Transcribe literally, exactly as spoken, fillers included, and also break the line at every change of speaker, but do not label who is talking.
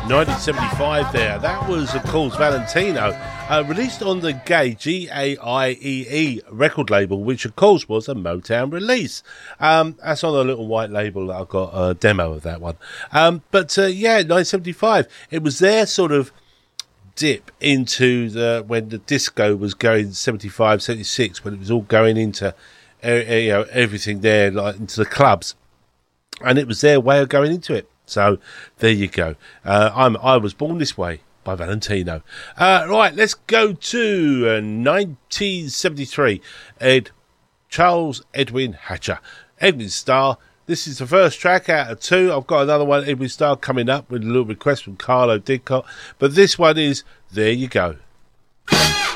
nineteen seventy-five there. That was, of course, Valentino, uh, released on the Gaie, G A I E E record label, which, of course, was a Motown release. Um, that's on a little white label that I've got a demo of that one. Um, but, uh, yeah, nineteen seventy-five. It was their sort of dip into the when the disco was going seventy-five, seventy-six, when it was all going into uh, you know, everything there, like into the clubs. And it was their way of going into it. So there you go. Uh, I'm I Was Born This Way by Valentino. Uh, right, let's go to uh, nineteen seventy-three. Ed Charles Edwin Hatcher, Edwin Starr. This is the first track out of two. I've got another one, Edwin Starr, coming up with a little request from Carlo Didcot. But this one is There You Go.